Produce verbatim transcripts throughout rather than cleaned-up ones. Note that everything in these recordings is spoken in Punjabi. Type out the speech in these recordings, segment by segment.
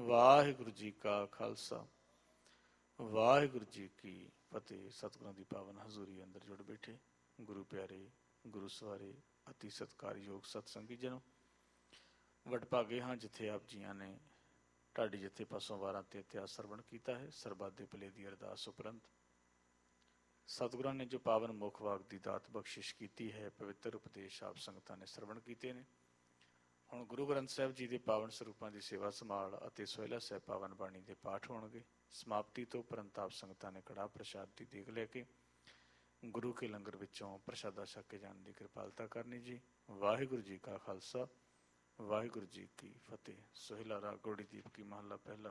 ਵਾਹਿਗੁਰੂ ਜੀ ਕਾ ਖਾਲਸਾ, ਵਾਹਿਗੁਰੂ ਜੀ ਕੀ ਫਤਿਹ। ਸਤਿਗੁਰਾਂ ਦੀ ਪਾਵਨ ਹਜ਼ੂਰੀ ਅੰਦਰ ਜੁੜ ਬੈਠੇ ਗੁਰੂ ਪਿਆਰੇ, ਗੁਰੂ ਸਵਾਰੇ, ਅਤੀ ਸਤਿਕਾਰਯੋਗ ਸਤਸੰਗੀ ਜਨੋ, ਵਡਭਾਗੇ ਹਾਂ ਜਿੱਥੇ ਆਪ ਜੀਆਂ ਨੇ ਢਾਡੀ ਜਿੱਥੇ ਪਾਸੋਂ ਵਾਰਾਂ ਤੇ ਇਤਿਹਾਸ ਸਰਵਣ ਕੀਤਾ ਹੈ। ਸਰਬੱਤ ਦੇ ਭਲੇ ਦੀ ਅਰਦਾਸ ਉਪਰੰਤ ਸਤਿਗੁਰਾਂ ਨੇ ਜੋ ਪਾਵਨ ਮੁੱਖ ਵਾਕ ਦੀ ਦਾਤ ਬਖਸ਼ਿਸ਼ ਕੀਤੀ ਹੈ, ਪਵਿੱਤਰ ਉਪਦੇਸ਼ ਆਪ ਸੰਗਤਾਂ ਨੇ ਸਰਵਣ ਕੀਤੇ ਨੇ। ਹੁਣ ਗੁਰੂ ਗ੍ਰੰਥ ਸਾਹਿਬ ਜੀ ਦੇ ਪਾਵਨ ਸਰੂਪਾਂ ਦੀ ਸੇਵਾ ਸੰਭਾਲ ਅਤੇ ਸੋਹਿਲਾ ਸਾਹਿਬ ਪਾਵਨ ਬਾਣੀ ਦੇ ਪਾਠ ਹੋਣਗੇ। ਸਮਾਪਤੀ ਤੋਂ ਉਪਰੰਤ ਆਪ ਸੰਗਤਾਂ ਨੇ ਕੜਾਹ ਪ੍ਰਸ਼ਾਦ ਦੀ ਦੇਗ ਲੈ ਕੇ ਗੁਰੂ ਕੇ ਲੰਗਰ ਵਿੱਚੋਂ ਪ੍ਰਸ਼ਾਦਾ ਛਕ ਕੇ ਜਾਣ ਦੀ ਕਿਰਪਾਲਤਾ ਕਰਨੀ ਜੀ। ਵਾਹਿਗੁਰੂ ਜੀ ਕਾ ਖਾਲਸਾ, ਵਾਹਿਗੁਰੂ ਜੀ ਕੀ ਫਤਿਹ। ਸੋਹਿਲਾ ਰਾਗ ਗੌੜੀ ਦੀਪ ਕੀ ਮਹੱਲਾ ਪਹਿਲਾ।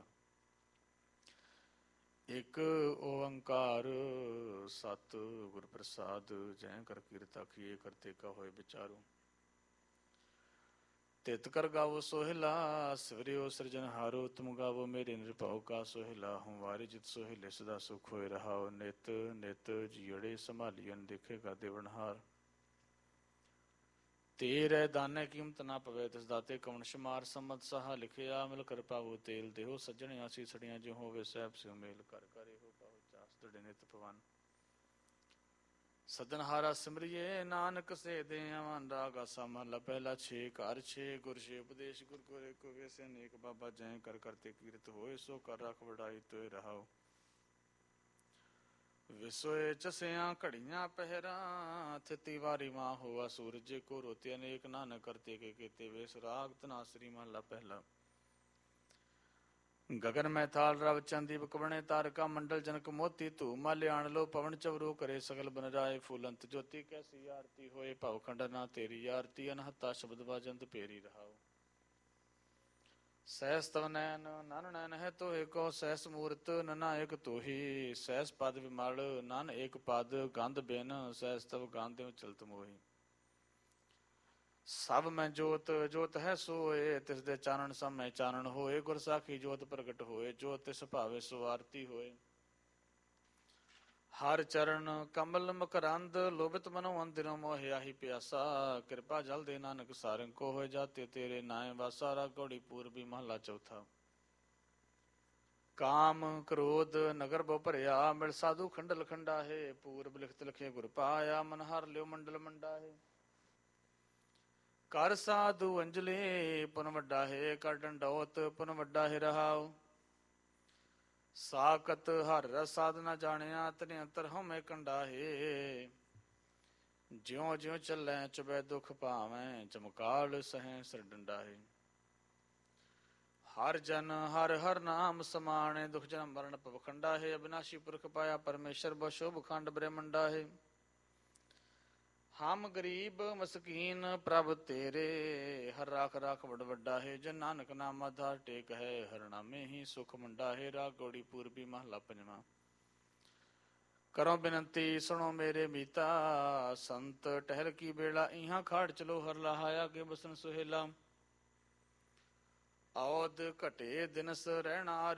ਇੱਕ ਓੰਕਾਰ ਸਤ ਗੁਰ ਪ੍ਰਸਾਦ, ਜੈ ਕਰ ਕੀਰਤ ਆਖੀਏ ਕਰਤੇ ਕਾ ਹੋਏ ਵਿਚਾਰੋ। ਤਿਤ ਕਰ ਗਾਵੋ ਸੋਹਿਲਾ, ਸਵਰਿਓ ਸਿਰਜਨਹਾਰੋ। ਤੁਮ ਗਾਵੋ ਮੇਰੇ ਨਿਰਭਉ ਕਾ ਸੋਹਿਲਾ, ਹੂੰ ਵਾਰੇ ਜਿਤ ਸੋਹਿਲੇ ਸਦਾ ਸੁਖ ਹੋਏ ਰਹਾਓ। ਨਿਤ ਨਿਤ ਜੀੜੇ ਸੰਭਾਲੀਅਨ, ਦੇਖੇਗਾ ਦੇਵਨਹਾਰ। ਤੇਰੇ ਦਾਨੇ ਕੀਮਤ ਨਾ ਪਵੇ, ਤਿਸ ਦਾਤੇ ਕਵਣ ਸ਼ਮਾਰ। ਸੰਮਤ ਸਾਹਾ ਲਿਖਿਆ, ਮਿਲ ਕਰ ਪਾਵੋ ਤੇਲ। ਦੇਹੋ ਸੱਜਣ ਆਸੀ ਸੜੀਆਂ, ਜਿਉ ਹੋਵੇ ਸਹਿਬ ਸਿਉ ਮੇਲ। ਕਰ ਕਰ ਇਹੋ ਪਾਓ ਚਾਸ, ਦੜੇ ਨਿਤ ਪਵਨ। ਸਦਨਹਾਰਾ ਸਿਮਰਿਏ, ਨਾਨਕ ਸੇ ਦੇ ਅਵਨ। ਰਾਗ ਆਸਾ ਮਹਲਾ ਪਹਿਲਾ। ਛੇ ਘਰ ਛੇ ਗੁਰ ਛੇ ਉਪਦੇਸ਼, ਗੁਰ ਗੁਰ ਏਕੋ ਵੇਸੇ ਅਨੇਕ। ਬਾਬਾ ਜੈ ਕਰ ਕਰਤੇ ਕੀਰਤ ਹੋਏ, ਸੋ ਕਰ ਰਖ ਵਡਾਈ ਤੋਏ ਰਹਾਓ। ਵਿਸੋਏ ਚਸਿਆਂ ਘੜੀਆਂ ਪਹਿਰਾਂ, ਥਿਤੀ ਵਾਰੀ ਮਾਂ ਹੋਆ ਸੂਰਜ। ਕੋ ਰੋਤੇ ਅਨੇਕ, ਨਾਨਕ ਕਰਤੇ ਕੇ ਕੀਤੇ ਵੇਸ। ਰਾਗ ਧਨਾਸਰੀ ਮਹਲਾ ਪਹਿਲਾ। ਗਗਨ ਮੈਂ ਥਾਲ ਰਵ ਚੰਦੀਪ ਕਵਣੇ, ਤਾਰਕਾ ਮੰਡਲ ਜਨਕ ਮੋਤੀ। ਧੂ ਮਾਲਿਆਣ ਲੋ ਪਵਨ ਚਵਰੂ, ਕਰੇ ਸਗਲ ਬਨ ਰਾਏ। ਫੂਲੰਤ ਜੋਤੀ ਕੈਸੀ ਆਰਤੀ ਹੋਏ, ਭਵ ਖੰਡ ਨਾ ਤੇਰੀ ਆਰਤੀ। ਅਨਹਤਾ ਸ਼ਬਦ ਵਾਜੰਤ ਪੇਰੀ ਰਹਾਓ। ਸਹਿਸ ਤਵ ਨੈਨ ਨਨ ਨੈਨ ਹੈ ਤੋਹੇ ਕੋ, ਸਹਿਸ ਮੂਰਤ ਨਨਾ ਏਕ ਤੋਹੀ। ਸਹਿਸ ਪਦ ਵਿਮਲ ਨਨ ਏਕ ਪਦ, ਗੰਧ ਬਿਨ ਸਹਿਸ ਤਵ ਗੰਧ ਚਲਤ ਮੋਹੀ। ਸਭ ਮੈਂ ਜੋਤ ਜੋਤ ਹੈ ਸੋਏ, ਤਿਸ ਦੇ ਚਾਨਣ ਸਭ ਮੈਂ ਚਾਨਣ ਹੋਏ। ਗੁਰ ਸਾਖੀ ਜੋਤ ਪ੍ਰਗਟ ਹੋਏ, ਜੋ ਤਿਸ ਭਾਵੇ ਸੋ ਆਰਤੀ ਹੋਏ। ਹਰ ਚਰਨ ਕਮਲ ਮਕਰੰਦ, ਲੋਭਿਤ ਮਨੋ ਅੰਦਿਰੋਂ ਮੋਹਿ ਆਹੀ ਪਿਆਸਾ। ਕਿਰਪਾ ਜਲ ਦੇ ਨਾਨਕ ਸਾਰੰਗ ਕੋ, ਹੋਏ ਜਾਤੇ ਤੇਰੇ ਨਾਏ ਵਾਸਾ। ਰਾਗ ਗੌੜੀ ਪੂਰਬੀ ਮਹਲਾ ਚੌਥਾ। ਕਾਮ ਕ੍ਰੋਧ ਨਗਰ ਬਹੁ ਭਰਿਆ, ਮਿਲ ਸਾਧੂ ਖੰਡਲ ਖੰਡਾਹੇ। ਪੂਰਬ ਲਿਖਤ ਲਿਖੇ ਗੁਰ ਪਾਇਆ, ਮਨ ਹਰ ਲਿਓ ਮੰਡਲ ਮੰਡਾਹੇ। ਕਰ ਸਾਧੂ ਅੰਜਲੀ ਪੁਨ ਵੱਡਾ ਹੈ, ਕਰ ਡੰਡੌਤ ਪੁਨ ਵੱਡਾ ਹੈ ਰਹਾਉ। ਸਾਕਤ ਹਰ ਰਸ ਸਾਧਨਾ ਜਾਣਿਆ, ਤਨੇ ਅੰਤਰ ਹਉਮੈ ਕੰਡਾਹੇ। ਜਿਉ ਜਿਉ ਚੱਲੈ ਚੁਬੈ ਦੁਖ ਭਾਵੈ, ਚਮਕਾਲ ਸਹੈ ਸਿਰ ਡੰਡਾਹੇ। ਹਰ ਜਨ ਹਰ ਹਰ ਨਾਮ ਸਮਾਣੇ, ਦੁਖ ਜਨਮ ਮਰਨ ਭਵ ਖੰਡਾਹੇ। ਅਬਿਨਾਸ਼ੀ ਪੁਰਖ ਪਾਇਆ ਪਰਮੇਸ਼ਰ, ਬਹੁ ਸ਼ੋਭ ਖੰਡ ਬ੍ਰਹਮੰਡਾਹੇ। ਹਮ ਗਰੀਬ ਮਸਕੀਨ ਪ੍ਰਭ ਤੇਰੇ, ਹਰ ਰਾਖ ਰਾਖ ਵਡ ਵੱਡਾ ਹੈ। ਜਨ ਨਾਨਕ ਨਾਮ ਆਧਾਰ ਟੇਕ ਹੈ, ਹਰ ਨਾਮੇ ਹੀ ਸੁਖ ਮੰਡਾ ਹੈ। ਰਾਗ ਗੌੜੀ ਪੂਰਬੀ ਮਹਲਾ ਪੰਜਵਾਂ। ਕਰੋ ਬੇਨਤੀ ਸੁਣੋ ਮੇਰੇ ਮੀਤਾ, ਸੰਤ ਟਹਿਲ ਕੀ ਬੇਲਾ। ਇਹਾਂ ਖਾੜ ਚਲੋ ਹਰ ਲਹਾਇਆ, ਕੇ ਬਸਨ ਸੁਹੇਲਾ। ਔਦ ਘਟੇ ਦਿਨਸ ਰਹਿਣਾ